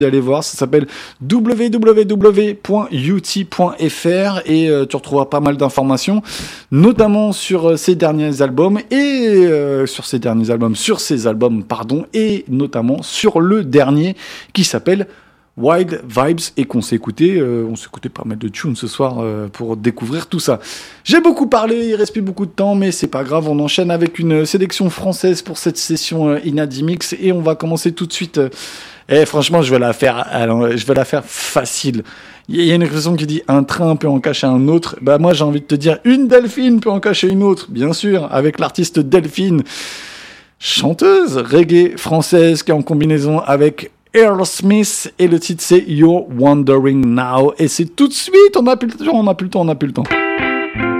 d'aller voir, ça s'appelle www.ut.fr et tu retrouveras pas mal d'informations, notamment sur ses derniers albums sur ses albums, et notamment sur le dernier qui s'appelle Wild Vibes et qu'on s'est écouté, pas mal de tunes ce soir pour découvrir tout ça. J'ai beaucoup parlé, il reste plus beaucoup de temps, mais c'est pas grave, on enchaîne avec une sélection française pour cette session Inadi Mix et on va commencer tout de suite. Franchement, je vais la faire facile. Il y a une expression qui dit un train peut en cacher un autre. Bah moi j'ai envie de te dire une Delphine peut en cacher une autre, bien sûr, avec l'artiste Delphine, chanteuse reggae française qui est en combinaison avec Aerosmith et le titre c'est You're Wondering Now et c'est tout de suite, on n'a plus le temps.